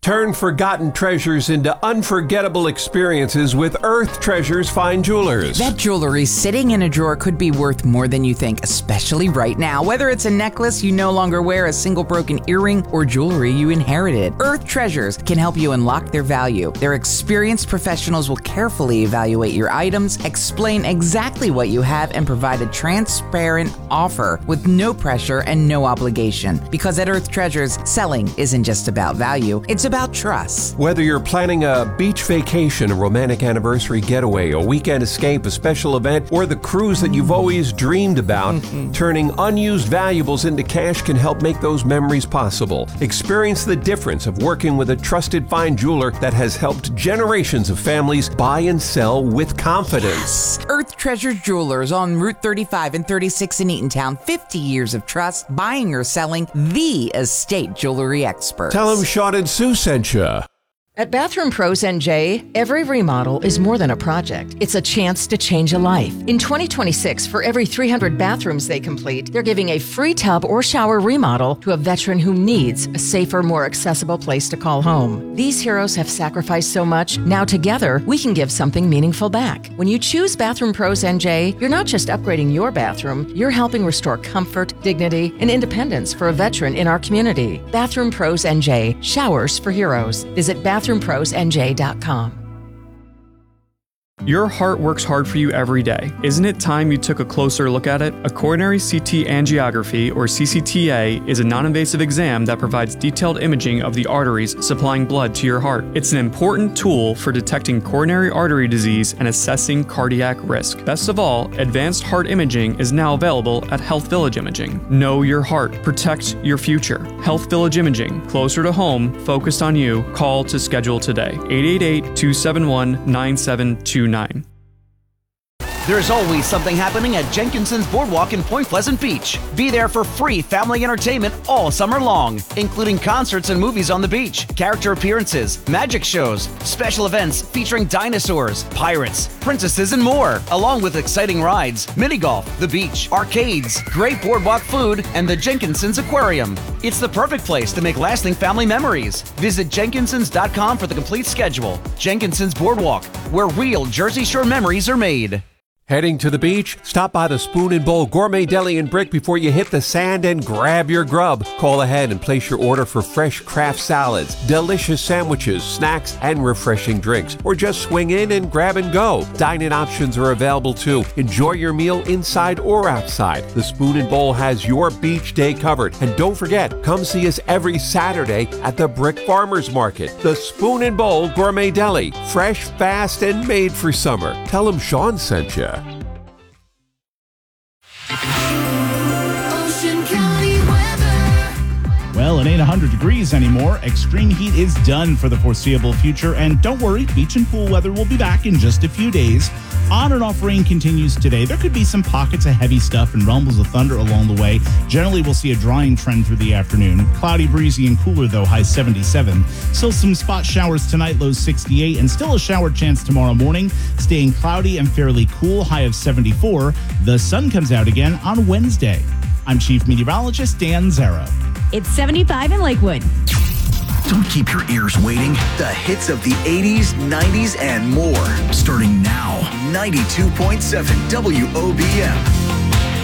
Turn forgotten treasures into unforgettable experiences with Earth Treasures Fine Jewelers. That jewelry sitting in a drawer could be worth more than you think, especially right now. Whether it's a necklace you no longer wear, a single broken earring, or jewelry you inherited, Earth Treasures can help you unlock their value. Their experienced professionals will carefully evaluate your items, explain exactly what you have, and provide a transparent offer with no pressure and no obligation. Because at Earth Treasures, selling isn't just about value, it's about trust. Whether you're planning a beach vacation, a romantic anniversary getaway, a weekend escape, a special event, or the cruise that you've always dreamed about, turning unused valuables into cash can help make those memories possible. Experience the difference of working with a trusted fine jeweler that has helped generations of families buy and sell with confidence. Yes. Earth Treasure Jewelers on Route 35 and 36 in Eatontown. 50 years of trust, buying or selling, the estate jewelry experts. Tell them Sean and Sue sent you. At Bathroom Pros NJ, every remodel is more than a project. It's a chance to change a life. In 2026, for every 300 bathrooms they complete, they're giving a free tub or shower remodel to a veteran who needs a safer, more accessible place to call home. These heroes have sacrificed so much. Now together, we can give something meaningful back. When you choose Bathroom Pros NJ, you're not just upgrading your bathroom, you're helping restore comfort, dignity, and independence for a veteran in our community. Bathroom Pros NJ, showers for heroes. Visit BathroomProsNJ.com. Your heart works hard for you every day. Isn't it time you took a closer look at it? A coronary CT angiography, or CCTA, is a non-invasive exam that provides detailed imaging of the arteries supplying blood to your heart. It's an important tool for detecting coronary artery disease and assessing cardiac risk. Best of all, advanced heart imaging is now available at Health Village Imaging. Know your heart. Protect your future. Health Village Imaging. Closer to home, focused on you. Call to schedule today. 888-271-9729. There's always something happening at Jenkinson's Boardwalk in Point Pleasant Beach. Be there for free family entertainment all summer long, including concerts and movies on the beach, character appearances, magic shows, special events featuring dinosaurs, pirates, princesses, and more, along with exciting rides, mini golf, the beach, arcades, great boardwalk food, and the Jenkinson's Aquarium. It's the perfect place to make lasting family memories. Visit Jenkinsons.com for the complete schedule. Jenkinson's Boardwalk, where real Jersey Shore memories are made. Heading to the beach? Stop by the Spoon and Bowl Gourmet Deli and Brick before you hit the sand and grab your grub. Call ahead and place your order for fresh craft salads, delicious sandwiches, snacks, and refreshing drinks. Or just swing in and grab and go. Dine-in options are available too. Enjoy your meal inside or outside. The Spoon and Bowl has your beach day covered. And don't forget, come see us every Saturday at the Brick Farmers Market. The Spoon and Bowl Gourmet Deli. Fresh, fast, and made for summer. Tell them Sean sent you. Well, it ain't 100 degrees anymore. Extreme heat is done for the foreseeable future. And don't worry, beach and pool weather will be back in just a few days. On and off rain continues today. There could be some pockets of heavy stuff and rumbles of thunder along the way. Generally, we'll see a drying trend through the afternoon. Cloudy, breezy, and cooler, though, high 77. Still some spot showers tonight, low 68. And still a shower chance tomorrow morning. Staying cloudy and fairly cool, high of 74. The sun comes out again on Wednesday. I'm Chief Meteorologist Dan Zara. It's 75 in Lakewood. Don't keep your ears waiting. The hits of the 80s, 90s, and more. Starting now, 92.7 WOBM.